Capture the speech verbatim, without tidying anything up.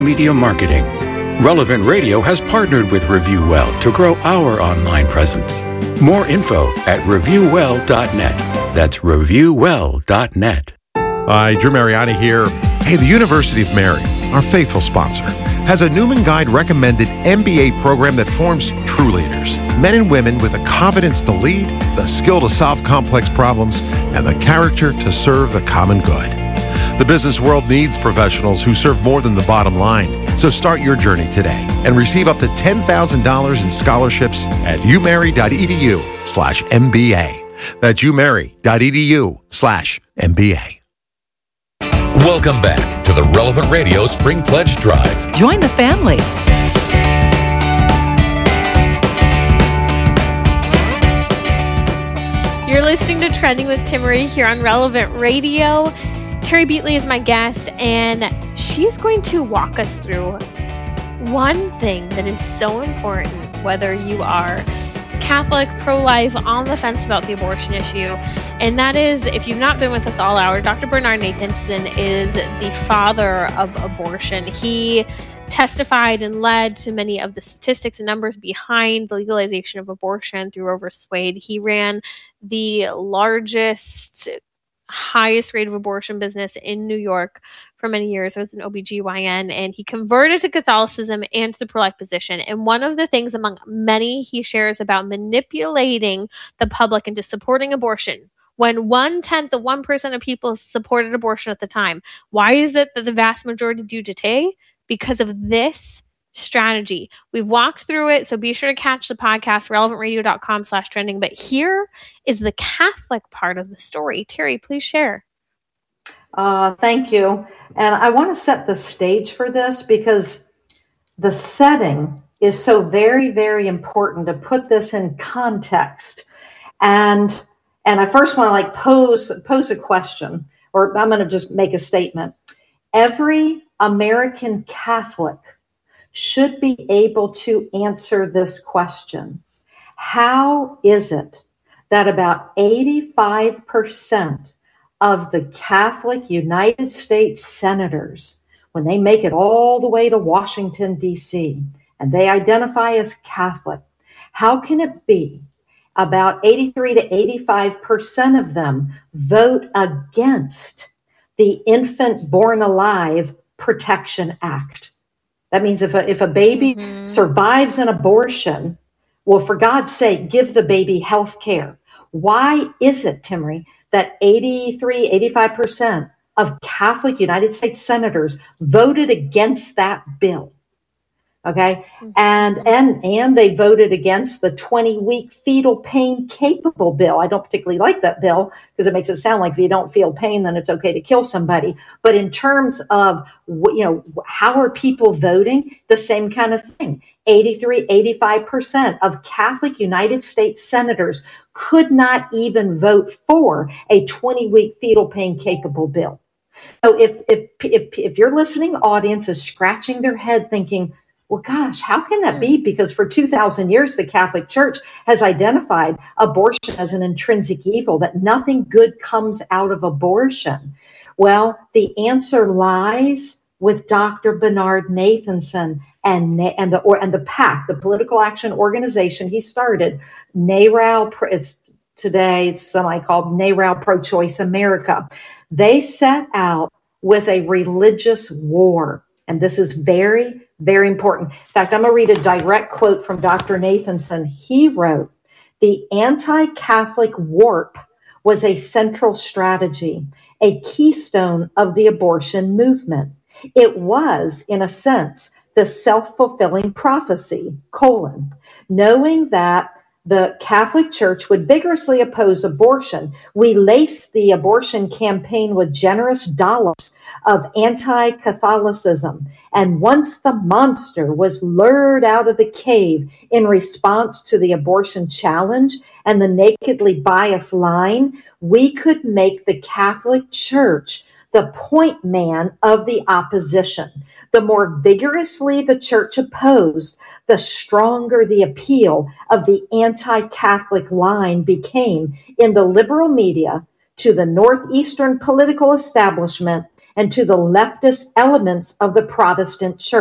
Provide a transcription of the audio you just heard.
Media marketing. Relevant Radio has partnered with ReviewWell to grow our online presence. More info at review well dot net. That's review well dot net. Hi, Drew Mariani here. Hey, the University of Mary, our faithful sponsor, has a Newman Guide recommended M B A program that forms true leaders. Men and women with the confidence to lead, the skill to solve complex problems, and the character to serve the common good. The business world needs professionals who serve more than the bottom line. So start your journey today and receive up to ten thousand dollars in scholarships at umary.edu slash MBA. That's umary.edu slash MBA. Welcome back to the Relevant Radio Spring Pledge Drive. Join the family. You're listening to Trending with Timmerie here on Relevant Radio. Terry Beatley is my guest, and she's going to walk us through one thing that is so important, whether you are Catholic, pro-life, on the fence about the abortion issue. And that is, if you've not been with us all hour, Doctor Bernard Nathanson is the father of abortion. He testified and led to many of the statistics and numbers behind the legalization of abortion through Roe versus Wade. He ran the largest, highest rate of abortion business in New York for many years. It was an O B G Y N, and he converted to Catholicism and to the pro-life position. And one of the things among many he shares about manipulating the public into supporting abortion, when one-tenth of one percent of people supported abortion at the time. Why is it that the vast majority do today? Because of this strategy. We've walked through it, so be sure to catch the podcast, relevantradio.com slash trending. But here is the Catholic part of the story. Terry, please share. Uh, thank you. And I want to set the stage for this because the setting is so very, very important to put this in context. And and I first want to like pose pose a question, or I'm going to just make a statement. Every American Catholic should be able to answer this question. How is it that about eighty-five percent of the Catholic United States senators, when they make it all the way to Washington, D C, and they identify as Catholic, how can it be about eighty-three to eighty-five percent of them vote against the Infant Born Alive Protection Act? That means if a, if a baby mm-hmm. survives an abortion, well, for God's sake, give the baby health care. Why is it, Timmerie, that eighty-three, eighty-five percent of Catholic United States senators voted against that bill? Okay. Mm-hmm. And, and, and they voted against the twenty week fetal pain capable bill. I don't particularly like that bill because it makes it sound like if you don't feel pain, then it's okay to kill somebody. But in terms of, you know, how are people voting? The same kind of thing. eighty-three, eighty-five percent of Catholic United States senators could not even vote for a twenty week fetal pain capable bill. So if, if, if, if your listening audience is scratching their head thinking, well, gosh, how can that be? Because for two thousand years, the Catholic Church has identified abortion as an intrinsic evil, that nothing good comes out of abortion. Well, the answer lies with Doctor Bernard Nathanson and and the or and the PAC, the political action organization he started, NARAL. It's today it's somebody called NARAL Pro-Choice America. They set out with a religious war, and this is very, very important. In fact, I'm going to read a direct quote from Doctor Nathanson. He wrote, "The anti-Catholic warp was a central strategy, a keystone of the abortion movement. It was, in a sense, the self-fulfilling prophecy, colon, knowing that the Catholic Church would vigorously oppose abortion. We laced the abortion campaign with generous dollars of anti-Catholicism. And once the monster was lured out of the cave in response to the abortion challenge and the nakedly biased line, we could make the Catholic Church the point man of the opposition. The more vigorously the church opposed, the stronger the appeal of the anti-Catholic line became in the liberal media to the Northeastern political establishment and to the leftist elements of the Protestant church.